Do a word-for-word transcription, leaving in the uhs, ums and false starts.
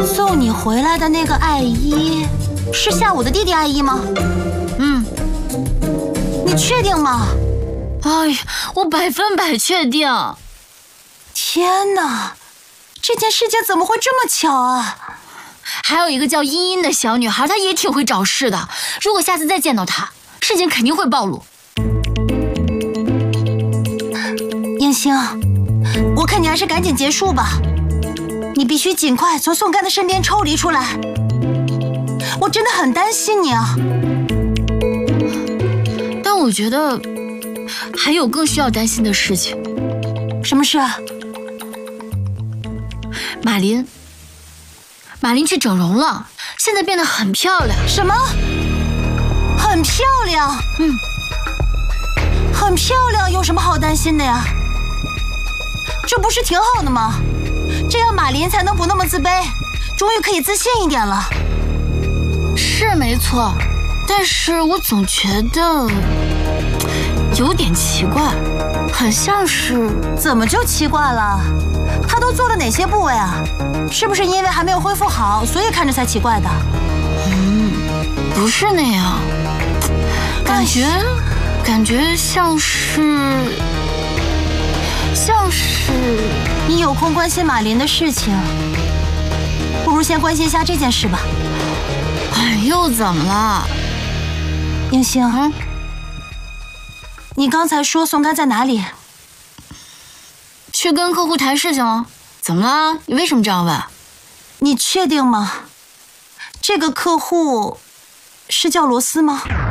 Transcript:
送你回来的那个艾依，是夏午的弟弟艾依吗？ 嗯。 你确定吗？ 哎呀，我百分百确定。 天哪，这件事情怎么会这么巧啊？ 还有一个叫茵茵的小女孩，她也挺会找事的。如果下次再见到她，事情肯定会暴露。 英星，我看你还是赶紧结束吧。你必须尽快从宋干的身边抽离出来。我真的很担心你啊。 但我觉得还有更需要担心的事情。 什么事啊？ 马琳，马琳去整容了，现在变得很漂亮。 什么？很漂亮？ 嗯， 很漂亮，有什么好担心的呀？这不是挺好的吗？这样马琳才能不那么自卑，终于可以自信一点了。 是没错，但是我总觉得有点奇怪，很像是…… 怎么就奇怪了？他都做了哪些部位啊？是不是因为还没有恢复好，所以看着才奇怪的？ 嗯，不是那样，感觉感觉像是像是…… 你有空关心马琳的事情，不如先关心一下这件事吧。 哎，又怎么了？ 英星， 嗯， 你刚才说宋干在哪里？ 去跟客户谈事情了。怎么了？你为什么这样问？ 你确定吗？这个客户是叫罗斯吗？